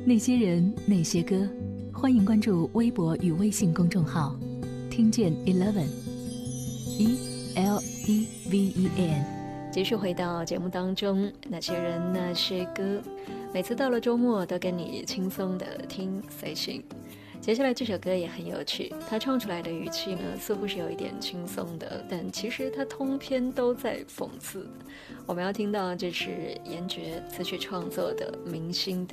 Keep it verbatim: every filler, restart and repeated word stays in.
那些人，那些歌，欢迎关注微博与微信公众号，听见 Eleven E L E V E N。 继续回到节目当中，那些人，那些歌，每次到了周末都跟你轻松的听随性。接下来这首歌也很有趣，他唱出来的语气呢，似乎是有一点轻松的，但其实他通篇都在讽刺。我们要听到这是严爵词曲创作的《明星的